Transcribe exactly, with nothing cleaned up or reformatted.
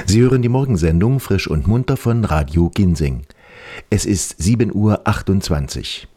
Sie hören die Morgensendung Frisch und Munter von Radio Ginsing. Es ist sieben Uhr achtundzwanzig.